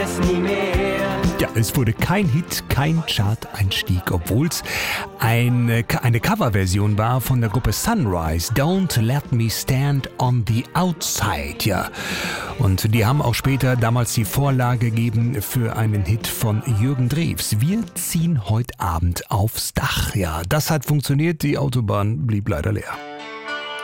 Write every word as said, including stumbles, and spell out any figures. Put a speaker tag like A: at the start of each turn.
A: das nie mehr.
B: Ja, es wurde kein Hit, kein Chart-Einstieg, obwohl es eine, eine Coverversion war von der Gruppe Sunrise, Don't Let Me Stand on the Outside, ja. Und die haben auch später damals die Vorlage gegeben für einen Hit von Jürgen Drews. Wir ziehen heute Abend aufs Dach, ja. Das hat funktioniert, die Autobahn blieb leider leer.